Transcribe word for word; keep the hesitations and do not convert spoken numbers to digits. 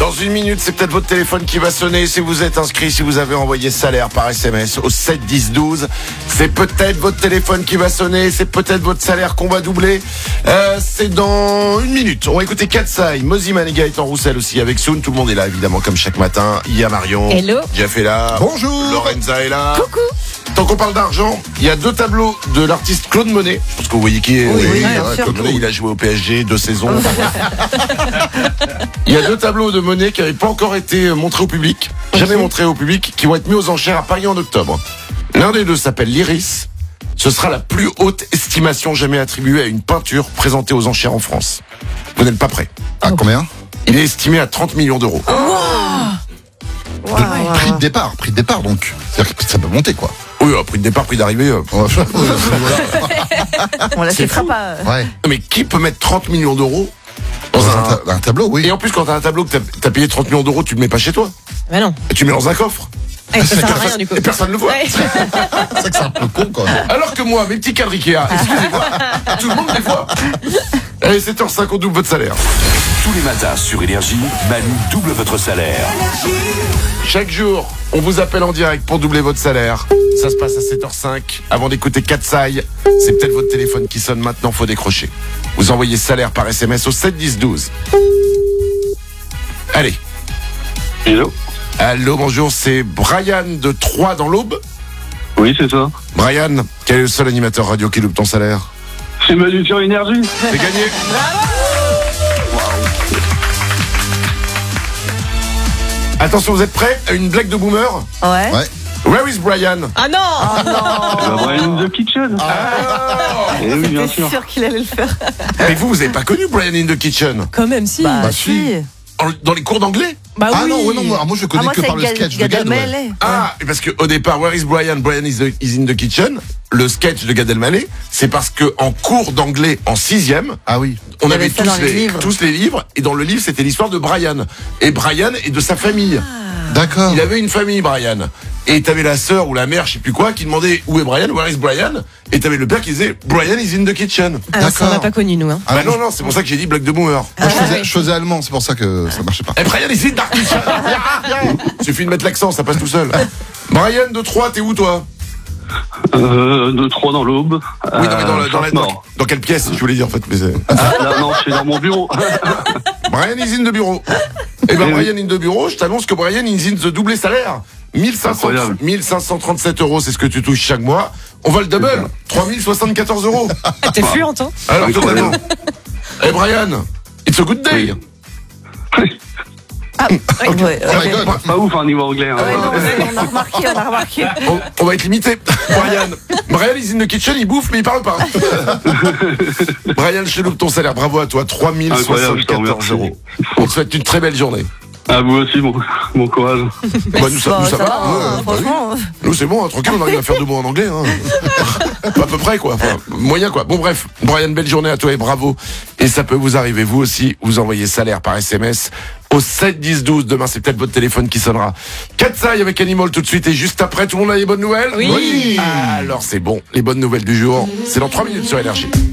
Dans une minute, c'est peut-être votre téléphone qui va sonner. Si vous êtes inscrit, si vous avez envoyé salaire par S M S au sept dix douze, c'est peut-être votre téléphone qui va sonner. C'est peut-être votre salaire qu'on va doubler. Euh, c'est dans une minute. On va écouter Katsai, Moziman et Gaëtan Roussel aussi avec Soun. Tout le monde est là, évidemment, comme chaque matin. Il y a Marion. Hello. Jeff est là. Bonjour. Lorenza est là. Coucou. Tant qu'on parle d'argent, il y a deux tableaux de l'artiste Claude Monet. Je pense que vous voyez qui est. Oui, oui, ouais, bien sûr. Claude Monet, il a joué au P S G deux saisons. Il y a deux tableaux de Monet qui n'avaient pas encore été montrés au public, jamais montrés au public, qui vont être mis aux enchères à Paris en octobre. L'un des deux s'appelle l'Iris. Ce sera la plus haute estimation jamais attribuée à une peinture présentée aux enchères en France. Vous n'êtes pas prêts. À combien? Il est estimé à trente millions d'euros. De- Prix de départ, prix de départ donc. C'est-à-dire que ça peut monter quoi. Oui, euh, prix de départ, prix d'arrivée. euh. Ouais. On la C'est fera fou. pas. Ouais. Mais qui peut mettre trente millions d'euros dans Dans un, un... ta- un tableau, oui. Et en plus, quand t'as un tableau que t'as, t'as payé trente millions d'euros, tu le mets pas chez toi. Bah non. Et tu le mets dans un coffre. Eh, ça sert à Personne- rien du coup. Et personne ne le voit. Ouais. C'est vrai que c'est un peu con quand même. Alors que moi, mes petits cadres Ikea, excusez-moi, tout le monde les voit. Allez, sept heures cinq, on double votre salaire. Tous les matins sur Énergie, Manu double votre salaire. Chaque jour, on vous appelle en direct pour doubler votre salaire. Ça se passe à sept heures cinq. Avant d'écouter Katsai, c'est peut-être votre téléphone qui sonne maintenant, faut décrocher. Vous envoyez salaire par S M S au sept dix douze. Allez. Hello. Allô, bonjour, c'est Brian de Troyes dans l'Aube. Oui, c'est ça. Brian, quel est le seul animateur radio qui double ton salaire? C'est Manu sur Énergie. C'est gagné. Attention, vous êtes prêts à une blague de boomer? Ouais. Ouais. Where is Brian? Ah non. Eh ben, Brian in the Kitchen. Ah. Eh oui, bien J'étais sûr. sûr qu'il allait le faire. Mais vous, vous avez pas connu Brian in the Kitchen? Quand même si. Bah, Bah, si. si. En- Dans les cours d'anglais? Bah Ah oui. non, ouais, non, moi, moi je Ah, connais moi, que c'est par le Gad- sketch de Gad Gad. ouais. Elmaleh. Ah, et parce que au départ, Where is Brian? Brian is, the- is in the kitchen. Le sketch de Gad Elmaleh, c'est parce que en cours d'anglais en sixième, Ah oui. on Il y avait avait ça tous dans les les, livres. tous les livres, et dans le livre, c'était l'histoire de Brian. Et Brian et de sa famille. D'accord. Il avait une famille, Brian. Et t'avais la sœur ou la mère, je sais plus quoi, qui demandait où est Brian, where is Brian? Et t'avais le père qui disait Brian is in the kitchen. Ah non, ça on D'accord. n'a pas connu nous. Hein. Ah, bah non, non, non, c'est pour ça que j'ai dit blague de boomer. Moi, je, Ah, faisais, ouais. je faisais allemand, c'est pour ça que ça marchait pas. Et Brian is in the kitchen. Suffit de mettre l'accent, ça passe tout seul. Brian de Troyes, t'es où toi? Euh, de trois dans l'Aube. Oui, non, mais dans, la- dans, la- dans, Nord. dans quelle pièce, je voulais dire en fait. Mais c'est- Ah, là, non, je suis dans mon bureau. Brian is in the bureau. Et ben Eh oui. Brian in the bureau, je t'annonce que Brian is in the doublé salaire. mille cinq cents, Incroyable. mille cinq cent trente-sept euros, c'est ce que tu touches chaque mois. On va le double. trois mille soixante-quatorze euros. Ah, T'es fluente hein. Alors Incroyable. totalement. Eh Brian, it's a good day. Ah, ouais, ouais. Oh my God. Pas ouf, hein, niveau anglais. Hein. Ouais, non, mais on a remarqué, on a remarqué. On, on va être limité. Brian. Brian is in the kitchen, il bouffe mais il parle pas. Brian, je te loupe ton salaire. Bravo à toi. trois mille Incroyable, je te soixante-quatorze remercie. euros. On te souhaite une très belle journée. À vous aussi, bon, bon courage. Bah, nous, ça, Bon, nous, ça va. va, hein, hein, bah oui. franchement. Nous, c'est bon, hein, tranquille, on arrive à faire deux mots en anglais. Hein. Pas à peu près, quoi. Enfin, moyen, quoi. Bon, bref. Brian, belle journée à toi et bravo. Et ça peut vous arriver, vous aussi. Vous envoyez salaire par S M S au sept dix douze. Demain, c'est peut-être votre téléphone qui sonnera. Katsai avec Animal tout de suite. Et juste après, tout le monde a les bonnes nouvelles? Oui. Alors, c'est bon. Les bonnes nouvelles du jour, c'est dans trois minutes sur Énergie.